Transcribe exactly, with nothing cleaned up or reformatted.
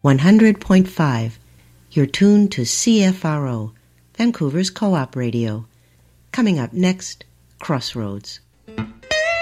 one hundred point five. You're tuned to C F R O, Vancouver's Co-op Radio. Coming up next, Crossroads.